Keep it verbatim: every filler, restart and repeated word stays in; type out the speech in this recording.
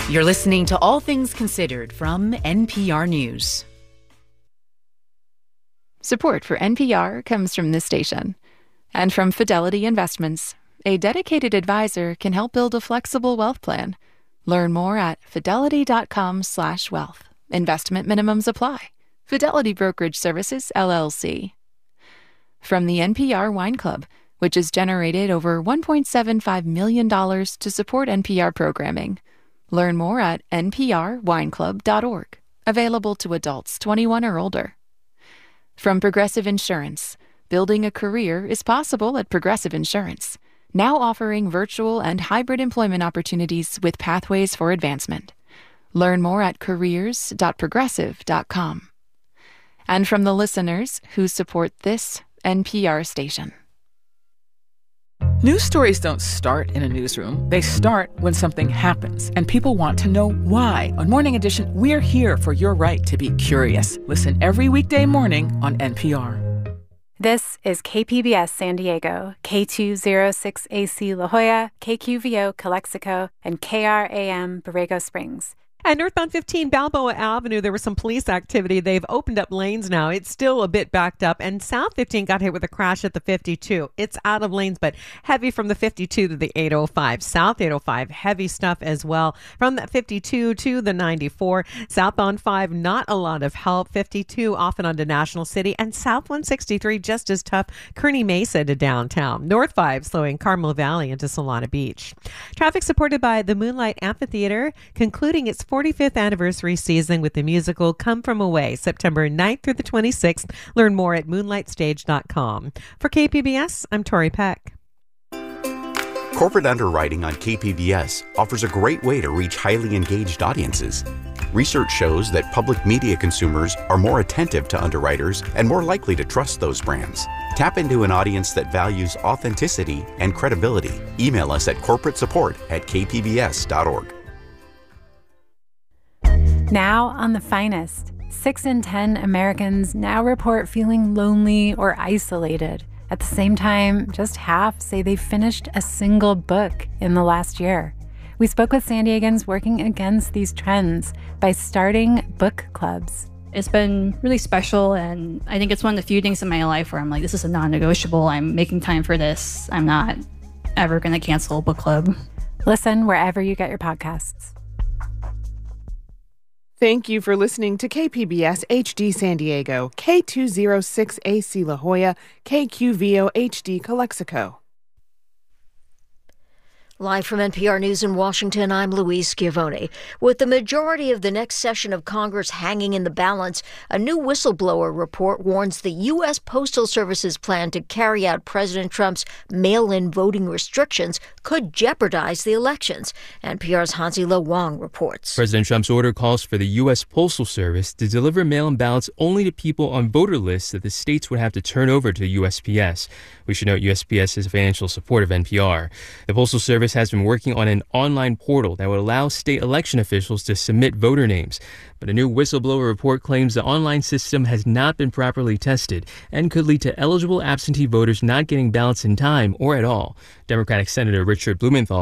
You're listening to All Things Considered from N P R News. Support for N P R comes from this station and from Fidelity Investments. A dedicated advisor can help build a flexible wealth plan. Learn more at fidelity.com slash wealth. Investment minimums apply. Fidelity Brokerage Services, L L C. From the N P R Wine Club, which has generated over one point seven five million dollars to support N P R programming. Learn more at n p r wine club dot org. Available to adults twenty-one or older. From Progressive Insurance, building a career is possible at Progressive Insurance, now offering virtual and hybrid employment opportunities with pathways for advancement. Learn more at careers dot progressive dot com. And from the listeners who support this N P R station. News stories don't start in a newsroom. They start when something happens, and people want to know why. On Morning Edition, we're here for your right to be curious. Listen every weekday morning on N P R. This is K P B S San Diego, K two oh six A C La Jolla, K Q V O Calexico, and K R A M Borrego Springs. At northbound fifteen Balboa Avenue, there was some police activity. They've opened up lanes now. It's still a bit backed up. And South fifteen got hit with a crash at the fifty-two. It's out of lanes, but heavy from the fifty-two to the eight oh five. South eight oh five, heavy stuff as well. From that fifty-two to the ninety-four. Southbound five, not a lot of help. fifty-two off and onto National City. And South one sixty-three, just as tough. Kearny Mesa to downtown. North five, slowing Carmel Valley into Solana Beach. Traffic supported by the Moonlight Amphitheater, concluding its forty-fifth anniversary season with the musical Come From Away, September ninth through the twenty-sixth. Learn more at moonlight stage dot com. For K P B S, I'm Tori Peck. Corporate underwriting on K P B S offers a great way to reach highly engaged audiences. Research shows that public media consumers are more attentive to underwriters and more likely to trust those brands. Tap into an audience that values authenticity and credibility. Email us at corporate support at k p b s dot org. Now on The Finest, six in ten Americans now report feeling lonely or isolated. At the same time, just half say they finished a single book in the last year. We spoke with San Diegans working against these trends by starting book clubs. It's been really special, and I think it's one of the few things in my life where I'm like, this is a non-negotiable. I'm making time for this. I'm not ever going to cancel a book club. Listen wherever you get your podcasts. Thank you for listening to K P B S H D San Diego, K two oh six A C La Jolla, K Q V O H D Calexico. Live from N P R News in Washington, I'm Louise Schiavone. With the majority of the next session of Congress hanging in the balance, a new whistleblower report warns the U S. Postal Service's plan to carry out President Trump's mail-in voting restrictions could jeopardize the elections. N P R's Hansi Lo Wang reports. President Trump's order calls for the U S. Postal Service to deliver mail-in ballots only to people on voter lists that the states would have to turn over to U S P S. We should note U S P S is financial support of N P R. The Postal Service has been working on an online portal that would allow state election officials to submit voter names. But a new whistleblower report claims the online system has not been properly tested and could lead to eligible absentee voters not getting ballots in time or at all. Democratic Senator Richard Blumenthal